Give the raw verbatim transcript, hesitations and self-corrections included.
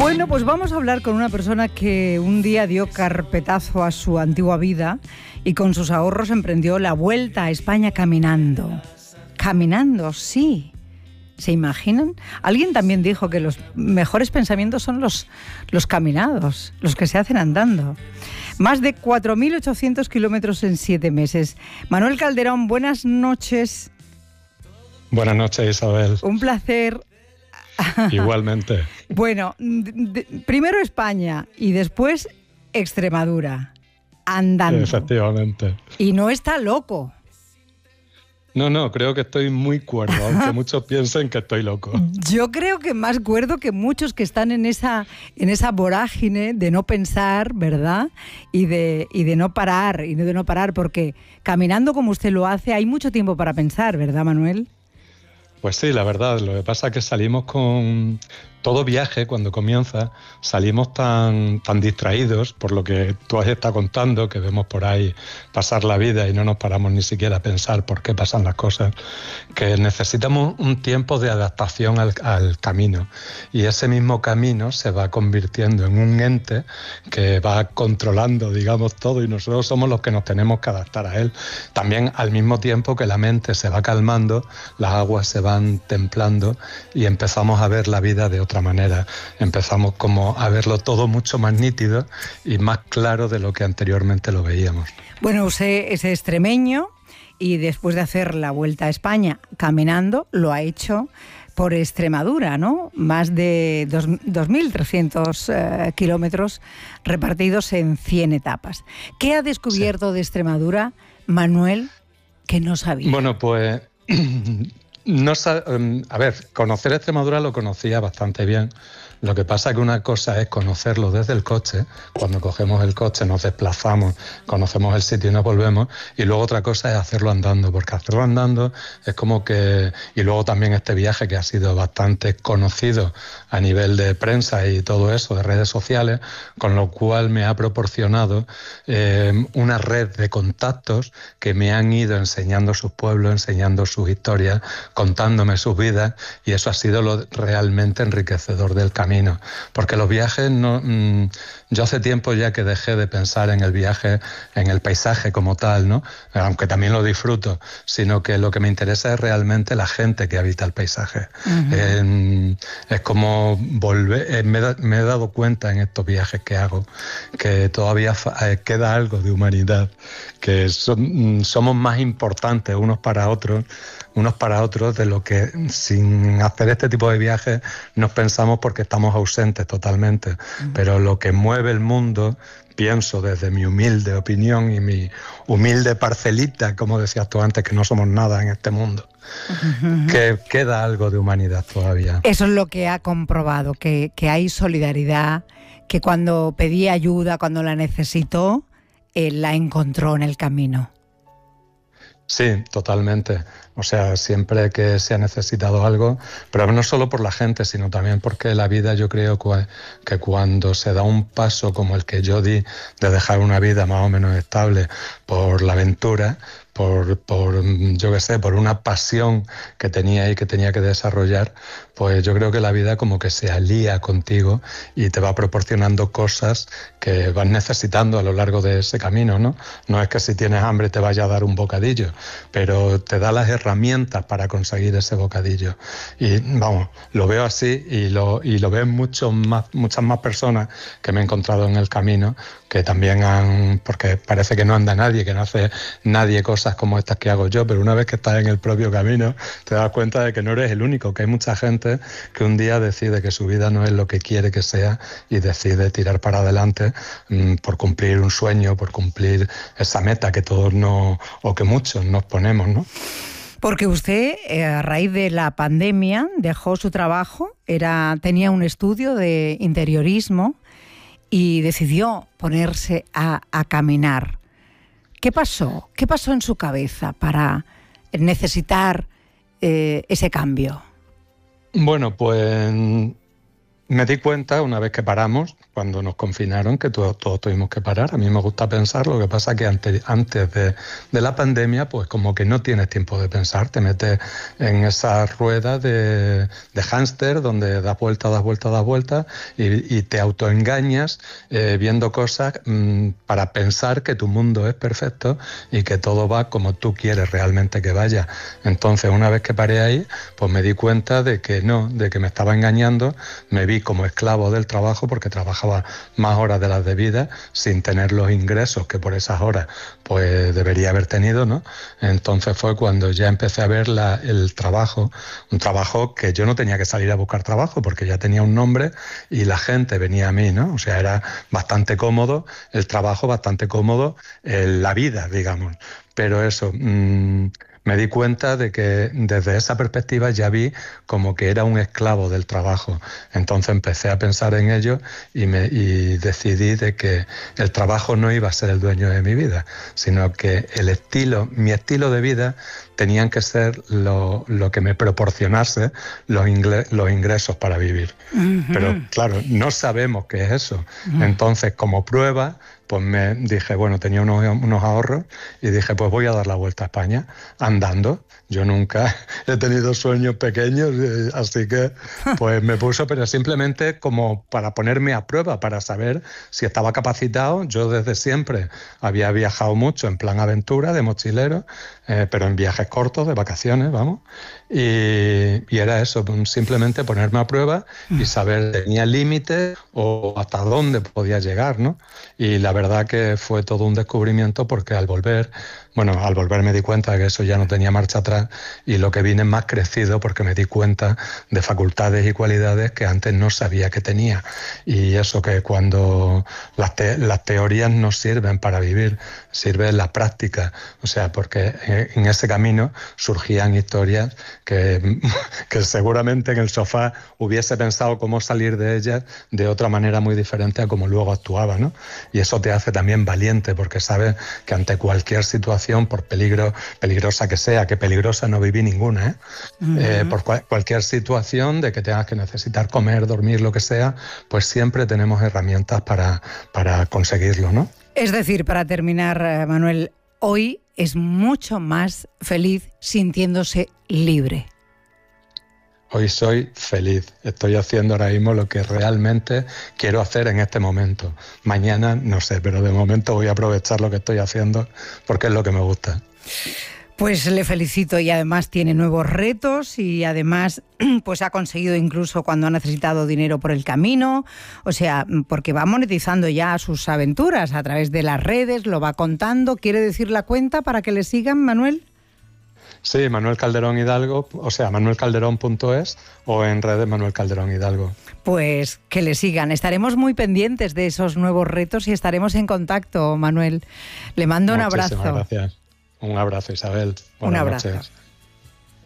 Bueno, pues vamos a hablar con una persona que un día dio carpetazo a su antigua vida y con sus ahorros emprendió la vuelta a España caminando. Caminando, sí. ¿Se imaginan? Alguien también dijo que los mejores pensamientos son los, los caminados, los que se hacen andando. Más de cuatro mil ochocientos kilómetros en siete meses. Manuel Calderón, buenas noches. Buenas noches, Isabel. Un placer. Igualmente. Bueno, de, primero España y después Extremadura, andando. Efectivamente. Y no está loco. No, no, creo que estoy muy cuerdo, aunque muchos piensen que estoy loco. Yo creo que más cuerdo que muchos que están en esa, en esa vorágine de no pensar, ¿verdad? Y de, y de no parar, y de no parar, porque caminando como usted lo hace, hay mucho tiempo para pensar, ¿verdad, Manuel? Pues sí, la verdad, lo que pasa es que salimos con... Todo viaje, cuando comienza, salimos tan, tan distraídos por lo que tú has estado contando, que vemos por ahí pasar la vida y no nos paramos ni siquiera a pensar por qué pasan las cosas, que necesitamos un tiempo de adaptación al, al camino. Y ese mismo camino se va convirtiendo en un ente que va controlando, digamos, todo, y nosotros somos los que nos tenemos que adaptar a él. También al mismo tiempo que la mente se va calmando, las aguas se van templando y empezamos a ver la vida de otra manera. Empezamos como a verlo todo mucho más nítido y más claro de lo que anteriormente lo veíamos. Bueno, usted es extremeño y después de hacer la vuelta a España caminando, lo ha hecho por Extremadura, ¿no? Más de dos mil trescientos eh, kilómetros repartidos en cien etapas. ¿Qué ha descubierto sí. de Extremadura, Manuel, que no sabía? Bueno, pues... No, a ver, conocer Extremadura lo conocía bastante bien. Lo que pasa es que una cosa es conocerlo desde el coche, cuando cogemos el coche nos desplazamos, conocemos el sitio y nos volvemos, y luego otra cosa es hacerlo andando, porque hacerlo andando es como que... Y luego también este viaje que ha sido bastante conocido a nivel de prensa y todo eso, de redes sociales, con lo cual me ha proporcionado eh, una red de contactos que me han ido enseñando sus pueblos, enseñando sus historias, contándome sus vidas, y eso ha sido lo realmente enriquecedor del camino. Porque los viajes, no, mmm, yo hace tiempo ya que dejé de pensar en el viaje, en el paisaje como tal, ¿no? Aunque también lo disfruto, sino que lo que me interesa es realmente la gente que habita el paisaje. Uh-huh. Eh, es como volver, eh, me, da, me he dado cuenta en estos viajes que hago que todavía fa, eh, queda algo de humanidad, que son, somos más importantes unos para otros, unos para otros de lo que sin hacer este tipo de viajes nos pensamos, porque estamos ausentes totalmente. Uh-huh. Pero lo que mueve el mundo, pienso desde mi humilde opinión y mi humilde parcelita, como decías tú antes, que no somos nada en este mundo, uh-huh. que queda algo de humanidad todavía. Eso es lo que ha comprobado, que, que hay solidaridad, que cuando pedí ayuda, cuando la necesitó, él la encontró en el camino. Sí, totalmente. O sea, siempre que se ha necesitado algo, pero no solo por la gente, sino también porque la vida, yo creo que cuando se da un paso como el que yo di, de dejar una vida más o menos estable por la aventura, por, por yo qué sé, por una pasión que tenía y que tenía que desarrollar, pues yo creo que la vida como que se alía contigo y te va proporcionando cosas que vas necesitando a lo largo de ese camino, ¿no? No es que si tienes hambre te vaya a dar un bocadillo, pero te da las herramientas para conseguir ese bocadillo. Y vamos, lo veo así y lo, y lo ven mucho más, muchas más personas que me he encontrado en el camino, que también han, porque parece que no anda nadie, que no hace nadie cosas como estas que hago yo, pero una vez que estás en el propio camino te das cuenta de que no eres el único, que hay mucha gente que un día decide que su vida no es lo que quiere que sea y decide tirar para adelante mmm, por cumplir un sueño, por cumplir esa meta que todos no, o que muchos nos ponemos, ¿no? Porque usted, eh, a raíz de la pandemia, dejó su trabajo, era, tenía un estudio de interiorismo y decidió ponerse a, a caminar. ¿Qué pasó? ¿Qué pasó en su cabeza para necesitar eh, ese cambio? Bueno, pues me di cuenta una vez que paramos, cuando nos confinaron, que todos, todos tuvimos que parar. A mí me gusta pensar, lo que pasa que antes, antes de, de la pandemia, pues como que no tienes tiempo de pensar, te metes en esa rueda de, de hámster donde das vuelta, das vuelta, das vuelta y, y te autoengañas eh, viendo cosas mmm, para pensar que tu mundo es perfecto y que todo va como tú quieres realmente que vaya. Entonces, una vez que paré ahí, pues me di cuenta de que no, de que me estaba engañando, me vi como esclavo del trabajo porque trabajaba más horas de las debidas sin tener los ingresos que por esas horas pues debería haber tenido, ¿no? Entonces fue cuando ya empecé a ver la, el trabajo, un trabajo que yo no tenía que salir a buscar trabajo porque ya tenía un nombre y la gente venía a mí, ¿no? O sea, era bastante cómodo el trabajo, bastante cómodo eh, la vida, digamos. Pero eso... Mmm, me di cuenta de que desde esa perspectiva ya vi como que era un esclavo del trabajo. Entonces empecé a pensar en ello y, me, y decidí de que el trabajo no iba a ser el dueño de mi vida, sino que el estilo, mi estilo de vida tenían que ser lo, lo que me proporcionase los, ingles, los ingresos para vivir. Uh-huh. Pero claro, no sabemos qué es eso. Uh-huh. Entonces, como prueba, pues me dije, bueno, tenía unos, unos ahorros y dije, pues voy a dar la vuelta a España andando. Yo nunca he tenido sueños pequeños, así que pues me puso, pero simplemente como para ponerme a prueba, para saber si estaba capacitado. Yo desde siempre había viajado mucho en plan aventura, de mochilero, eh, pero en viajes cortos, de vacaciones, vamos. Y, y era eso, simplemente ponerme a prueba y saber si tenía límites o hasta dónde podía llegar, ¿no? Y la verdad que fue todo un descubrimiento porque al volver, bueno, al volver me di cuenta de que eso ya no tenía marcha atrás y lo que vine más crecido porque me di cuenta de facultades y cualidades que antes no sabía que tenía. Y eso que cuando las, te, las teorías no sirven para vivir, sirve la práctica. O sea, porque en ese camino surgían historias que, que seguramente en el sofá hubiese pensado cómo salir de ellas de otra manera muy diferente a como luego actuaba, ¿no? Y eso te hace también valiente porque sabes que ante cualquier situación, por peligro, peligrosa que sea, que peligrosa no viví ninguna, ¿eh? Uh-huh. Eh, por cual, cualquier situación de que tengas que necesitar comer, dormir, lo que sea, pues siempre tenemos herramientas para, para conseguirlo, ¿no? Es decir, para terminar, Manuel, hoy es mucho más feliz sintiéndose libre. Hoy soy feliz, estoy haciendo ahora mismo lo que realmente quiero hacer en este momento. Mañana no sé, pero de momento voy a aprovechar lo que estoy haciendo porque es lo que me gusta. Pues le felicito y además tiene nuevos retos y además pues ha conseguido incluso cuando ha necesitado dinero por el camino, o sea, porque va monetizando ya sus aventuras a través de las redes, lo va contando. ¿Quiere decir la cuenta para que le sigan, Manuel? Sí, Manuel Calderón Hidalgo, o sea, manuel calderón punto es o en redes Manuel Calderón Hidalgo. Pues que le sigan. Estaremos muy pendientes de esos nuevos retos y estaremos en contacto, Manuel. Le mando un abrazo. Muchísimas gracias. Un abrazo, Isabel. Buenas un abrazo. noches.